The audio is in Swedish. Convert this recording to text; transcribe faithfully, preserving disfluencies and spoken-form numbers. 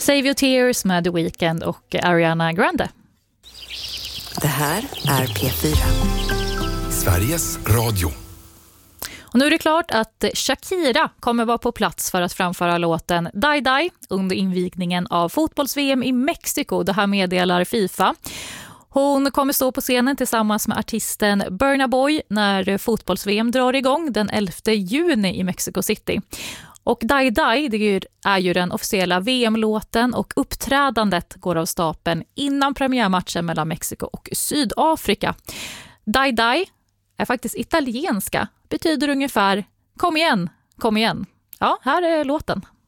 Save Your Tears med The Weeknd och Ariana Grande. Det här är P fyra. Sveriges Radio. Och nu är det klart att Shakira kommer vara på plats för att framföra låten Die Die under invigningen av fotbolls-V M i Mexiko. Det här meddelar FIFA. Hon kommer stå på scenen tillsammans med artisten Burna Boy när fotbolls-V M drar igång den elfte juni i Mexico City. Och Die Die, det är ju den officiella V M-låten, och uppträdandet går av stapeln innan premiärmatchen mellan Mexiko och Sydafrika. Die Die är faktiskt italienska, betyder ungefär kom igen, kom igen. Ja, här är låten.